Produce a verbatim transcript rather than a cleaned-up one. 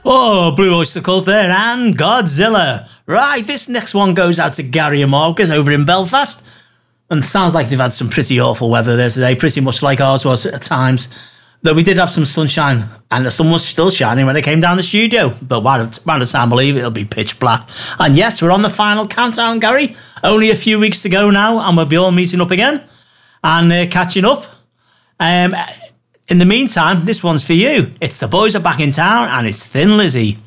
Oh, Blue Oyster Cult there and Godzilla. Right, this next one goes out to Gary and Marcus over in Belfast. And sounds like they've had some pretty awful weather there today, pretty much like ours was at times. Though we did have some sunshine, and the sun was still shining when I came down the studio. But by the, by the time I leave, it'll be pitch black. And yes, we're on the final countdown, Gary. Only a few weeks to go now, and we'll be all meeting up again and uh, catching up. Um, in the meantime, this one's for you. It's The Boys Are Back in Town, and it's Thin Lizzy.